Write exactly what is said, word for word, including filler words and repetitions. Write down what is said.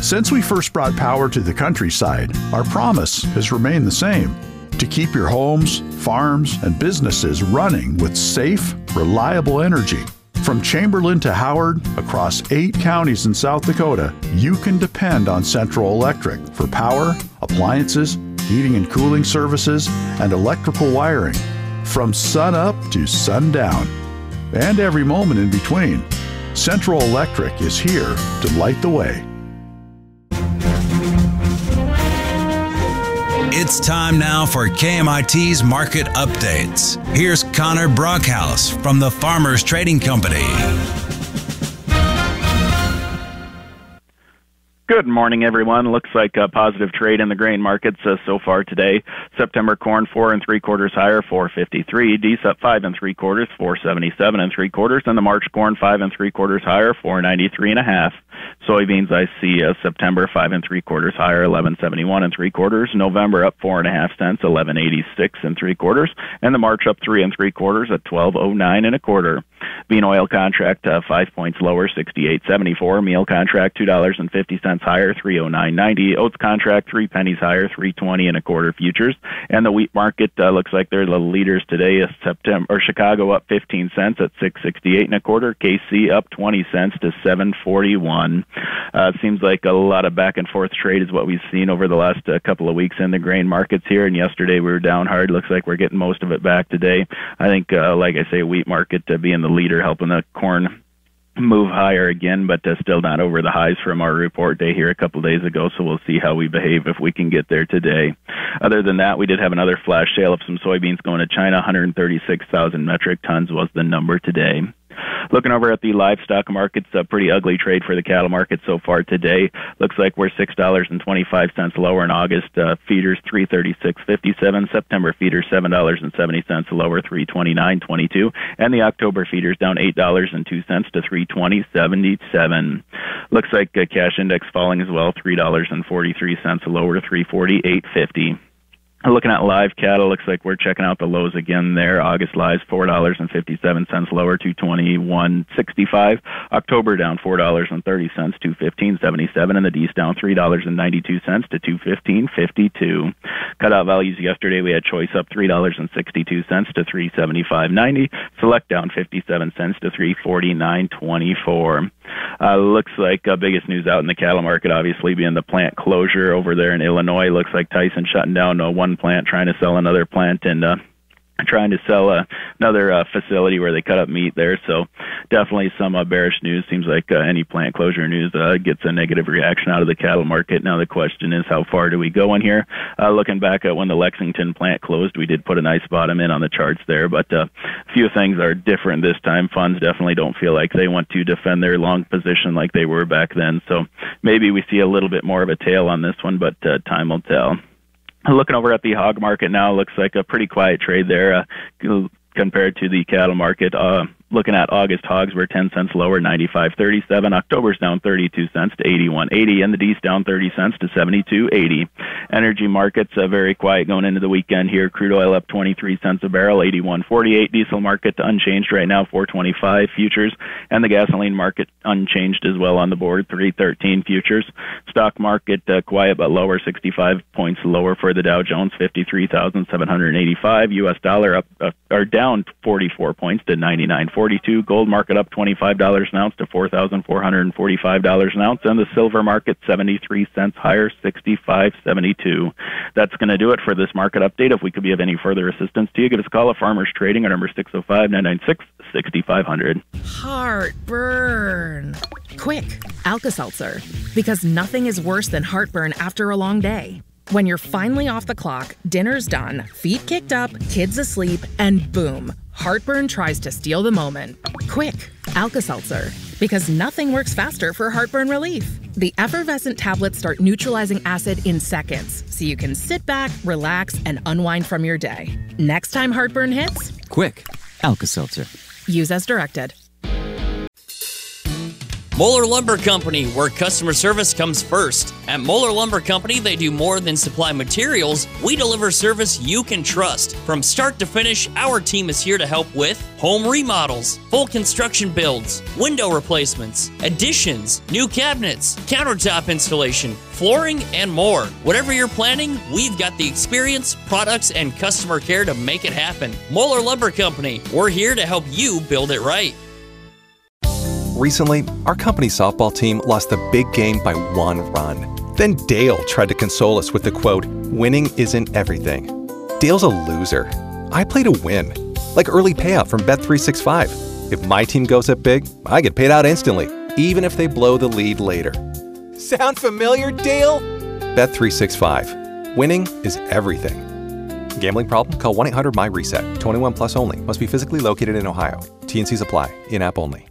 Since we first brought power to the countryside, our promise has remained the same: to keep your homes, farms, and businesses running with safe, reliable energy. From Chamberlain to Howard, across eight counties in South Dakota, you can depend on Central Electric for power, appliances, heating and cooling services, and electrical wiring. From sun up to sundown, and every moment in between, Central Electric is here to light the way. It's time now for K M I T's Market Updates. Here's Connor Brockhouse from the Farmers Trading Company. Good morning, everyone. Looks like a positive trade in the grain markets uh, so far today. September corn four and three quarters higher, four fifty-three. Dees up five and three quarters, four seventy-seven and three quarters. And the March corn five and three quarters higher, four ninety-three and a half. Soybeans I see uh, September five and three quarters higher, eleven seventy-one and three quarters. November up four and a half cents, eleven eighty-six and three quarters. And the March up three and three quarters at twelve oh nine and a quarter. Bean oil contract uh, five points lower, sixty-eight seventy-four. Meal contract two dollars and fifty cents higher, three oh nine ninety. Oats contract three pennies higher, three twenty and a quarter futures. And the wheat market uh, looks like they're the leaders today. Uh, September or Chicago up fifteen cents at six sixty-eight and a quarter. K C up twenty cents to seven forty-one. Uh, seems like a lot of back and forth trade is what we've seen over the last uh, couple of weeks in the grain markets here. And yesterday we were down hard. Looks like we're getting most of it back today. I think, uh, like I say, wheat market uh, being the leader, helping the corn move higher again, but uh, still not over the highs from our report day here a couple days ago, so we'll see how we behave if we can get there today. Other than that, we did have another flash sale of some soybeans going to China. one hundred thirty-six thousand metric tons was the number today. Looking over at the livestock markets, a pretty ugly trade for the cattle market so far today. Looks like we're six dollars and twenty-five cents lower in August. Uh, feeders three thirty-six fifty-seven. September feeders seven dollars and seventy cents lower, three twenty-nine twenty-two. And the October feeders down eight dollars and two cents to three twenty seventy-seven. Looks like a cash index falling as well, three dollars and forty-three cents lower, three forty-eight fifty. Looking at live cattle, looks like we're checking out the lows again there. August lives four dollars and fifty-seven cents lower, two twenty-one sixty-five. October down four dollars and thirty cents, two fifteen seventy-seven. And the D's down three dollars and ninety-two cents to two fifteen fifty-two. Cutout values yesterday, we had choice up three dollars and sixty-two cents to three seventy-five ninety. Select down fifty-seven cents to three forty-nine twenty-four. Uh, looks like uh, biggest news out in the cattle market, obviously, being the plant closure over there in Illinois. Looks like Tyson shutting down uh, one plant, trying to sell another plant, and uh, trying to sell uh, another uh, facility where they cut up meat there. So definitely some uh, bearish news. Seems like uh, any plant closure news uh, gets a negative reaction out of the cattle market. Now the question is, how far do we go in here? Uh, looking back at when the Lexington plant closed, we did put a nice bottom in on the charts there, but uh, a few things are different this time. Funds definitely don't feel like they want to defend their long position like they were back then. So maybe we see a little bit more of a tail on this one, but uh, time will tell. Looking over at the hog market now, looks like a pretty quiet trade there uh, compared to the cattle market. Uh, looking at August hogs, we're ten cents lower, ninety-five thirty-seven. October's down thirty-two cents to eighty-one eighty, and the D's down thirty cents to seventy-two eighty. Energy markets uh, very quiet going into the weekend here. Crude oil up twenty-three cents a barrel, eighty-one forty-eight. Diesel market unchanged right now, four twenty-five futures, and the gasoline market unchanged as well on the board, three thirteen futures. Stock market uh, quiet but lower, sixty-five points lower for the Dow Jones, fifty-three thousand seven hundred eighty-five. U S dollar up uh, or down forty-four points to ninety-nine forty-two. Gold market up twenty-five dollars an ounce to four thousand four hundred forty-five dollars an ounce, and the silver market seventy-three cents higher, sixty-five seventy-two. That's going to do it for this market update. If we could be of any further assistance to you, give us a call at Farmers Trading at number six oh five, nine nine six, six five zero zero. Heartburn. Quick, Alka-Seltzer. Because nothing is worse than heartburn after a long day. When you're finally off the clock, dinner's done, feet kicked up, kids asleep, and boom, heartburn tries to steal the moment. Quick, Alka-Seltzer. Because nothing works faster for heartburn relief. The effervescent tablets start neutralizing acid in seconds, so you can sit back, relax, and unwind from your day. Next time heartburn hits, quick, Alka-Seltzer. Use as directed. Moeller Lumber Company, where customer service comes first. At Moeller Lumber Company, they do more than supply materials. We deliver service you can trust. From start to finish, our team is here to help with home remodels, full construction builds, window replacements, additions, new cabinets, countertop installation, flooring, and more. Whatever you're planning, we've got the experience, products, and customer care to make it happen. Moeller Lumber Company, we're here to help you build it right. Recently, our company's softball team lost the big game by one run. Then Dale tried to console us with the quote, "Winning isn't everything." Dale's a loser. I play to win. Like early payout from Bet three sixty-five. If my team goes up big, I get paid out instantly, even if they blow the lead later. Sound familiar, Dale? Bet three sixty-five. Winning is everything. Gambling problem? Call one eight hundred M Y RESET. twenty-one plus only. Must be physically located in Ohio. T and Cs apply. In-app only.